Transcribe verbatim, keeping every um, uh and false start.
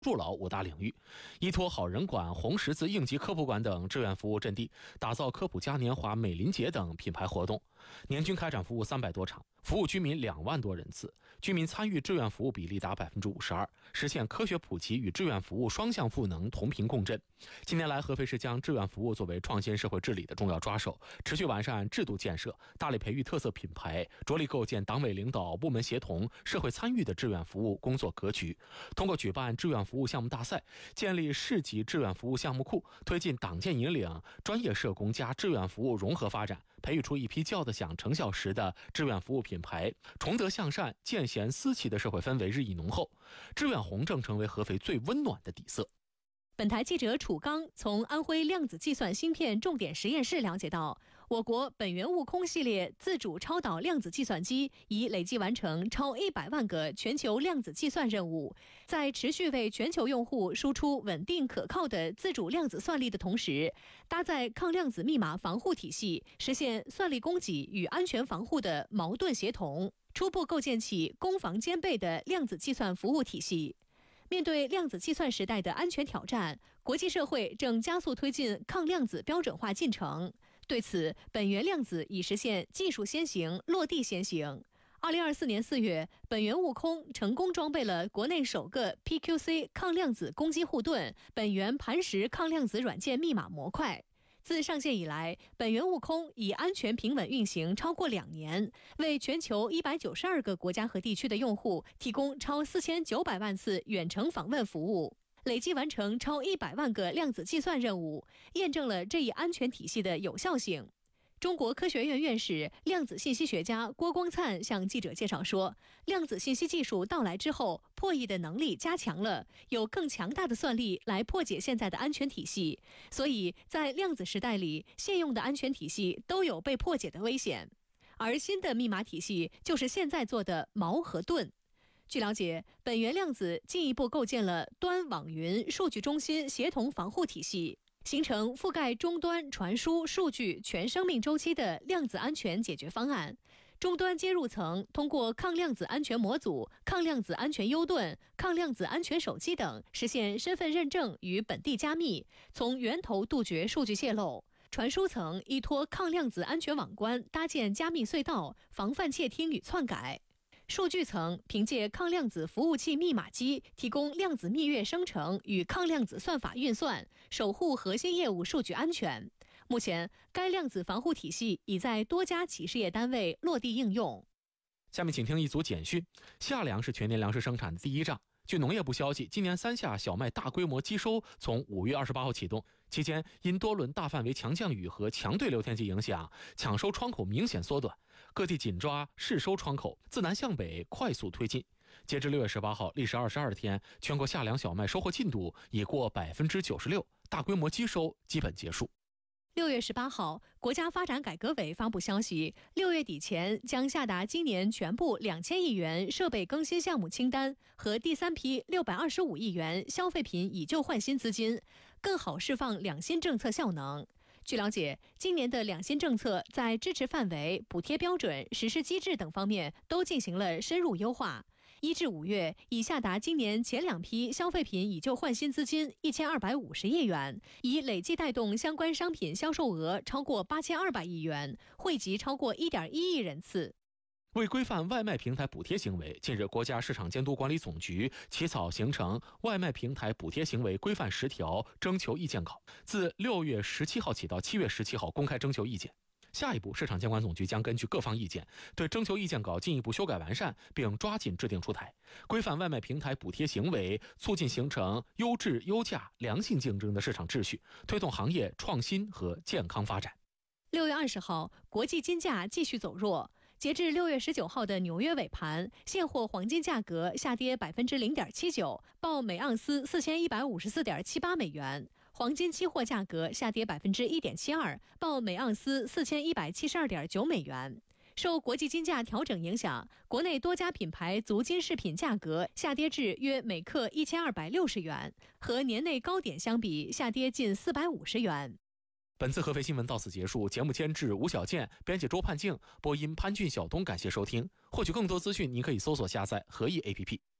助老五大领域，依托好人馆、红十字应急科普馆等志愿服务阵地，打造科普嘉年华、美林节等品牌活动，年均开展服务三百多场，服务居民两万多人次，居民参与志愿服务比例达百分之五十二，实现科学普及与志愿服务双向赋能、同频共振。近年来，合肥市将志愿服务作为创新社会治理的重要抓手，持续完善制度建设，大力培育特色品牌，着力构建党委领导、部门协同、社会参与的志愿服务工作格局。通过举办志愿服务项目大赛，建立市级志愿服务项目库，推进党建引领专业社工加志愿服务融合发展，培育出一批叫得响、成效实的志愿服务品牌，崇德向善、见贤思齐的社会氛围日益浓厚，志愿红正成为合肥最温暖的底色。 本台记者楚刚从安徽量子计算芯片重点实验室了解到，我国本源悟空系列自主超导量子计算机已累计完成超一百万个全球量子计算任务，在持续为全球用户输出稳定可靠的自主量子算力的同时，搭载抗量子密码防护体系，实现算力供给与安全防护的矛盾协同，初步构建起攻防兼备的量子计算服务体系。面对量子计算时代的安全挑战，国际社会正加速推进抗量子标准化进程。对此，本源量子已实现技术先行、落地先行。二零二四年四月，本源悟空成功装备了国内首个 P Q C 抗量子攻击护盾本源磐石抗量子软件密码模块。自上线以来，本源悟空已安全平稳运行超过两年，为全球一百九十二个国家和地区的用户提供超四千九百万次远程访问服务，累计完成超一百万个量子计算任务，验证了这一安全体系的有效性。中国科学院院士、量子信息学家郭光灿向记者介绍说，量子信息技术到来之后，破译的能力加强了，有更强大的算力来破解现在的安全体系，所以在量子时代里，现用的安全体系都有被破解的危险，而新的密码体系就是现在做的矛和盾。据了解，本源量子进一步构建了端网云数据中心协同防护体系，形成覆盖终端传输数据全生命周期的量子安全解决方案。终端接入层通过抗量子安全模组、抗量子安全 U 盾、抗量子安全手机等，实现身份认证与本地加密，从源头杜绝数据泄露。传输层依托抗量子安全网关，搭建加密隧道，防范窃听与篡改。数据层凭借抗量子服务器密码机提供量子蜜月生成与抗量子算法运算，守护核心业务数据安全。目前，该量子防护体系已在多家企事业单位落地应用。 下面请听一组简讯。夏粮是全年粮食生产的第一仗。据农业部消息，今年三夏小麦大规模机收从五月二十八号启动，期间因多轮大范围强降雨和强对流天气影响，抢收窗口明显缩短，各地紧抓试收窗口，自南向北快速推进。截至六月十八号，历时二十二天，全国夏粮小麦收获进度已过百分之九十六，大规模机收基本结束。 六月十八号，国家发展改革委发布消息，六月底前将下达今年全部两千亿元设备更新项目清单和第三批六百二十五亿元消费品以旧换新资金，更好释放两新政策效能。据了解，今年的两新政策在支持范围、补贴标准、实施机制等方面都进行了深入优化。一至五月，已下达今年前两批消费品以旧换新资金一千二百五十亿元，已累计带动相关商品销售额超过八千二百亿元，惠及超过一点一亿人次。 为规范外卖平台补贴行为，近日国家市场监督管理总局起草形成外卖平台补贴行为规范十条征求意见稿，自六月十七号起到七月十七号公开征求意见。下一步，市场监管总局将根据各方意见，对征求意见稿进一步修改完善，并抓紧制定出台，规范外卖平台补贴行为，促进形成优质、优价、良性竞争的市场秩序，推动行业创新和健康发展。 六月二十号，国际金价继续走弱。截至六月十九号的纽约尾盘，现货黄金价格下跌百分之零点七九，报每盎司四千一百五十四点七八美元。黄金期货价格下跌百分之一点七二，报每盎司四千一百七十二点九美元。受国际金价调整影响，国内多家品牌足金饰品价格下跌至约每克一千二百六十元，和年内高点相比，下跌近四百五十元。 本次合肥新闻到此结束，节目监制吴小健，编辑周盼静，播音潘俊、小东，感谢收听。获取更多资讯，您可以搜索下载合意 A P P。